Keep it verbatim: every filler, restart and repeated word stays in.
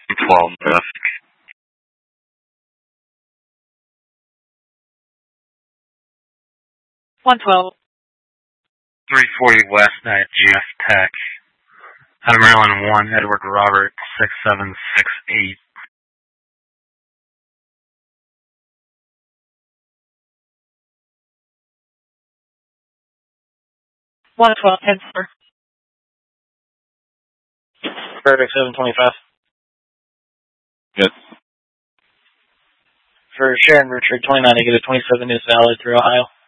twelve traffic. one twelve. three forty West at G F Tech. Out of Maryland one, Edward Robert, six seven six eight. one twelve, ten four. Perfect, seven twenty-five. Good. For Sharon Richard, twenty-nine, negative twenty-seven, is valid through Ohio.